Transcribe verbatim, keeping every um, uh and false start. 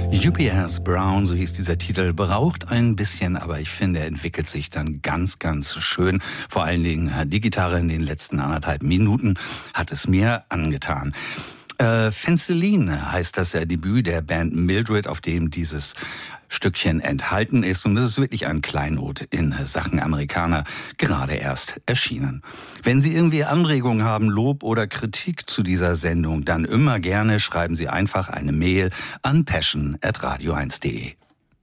U P S Brown, so hieß dieser Titel, braucht ein bisschen, aber ich finde, er entwickelt sich dann ganz, ganz schön. Vor allen Dingen die Gitarre in den letzten anderthalb Minuten hat es mir angetan. Äh, Fenceline heißt das äh, Debüt der Band Mildred, auf dem dieses Stückchen enthalten ist. Und es ist wirklich ein Kleinod in Sachen Amerikaner, gerade erst erschienen. Wenn Sie irgendwie Anregungen haben, Lob oder Kritik zu dieser Sendung, dann immer gerne schreiben Sie einfach eine Mail an passion at radio eins punkt de.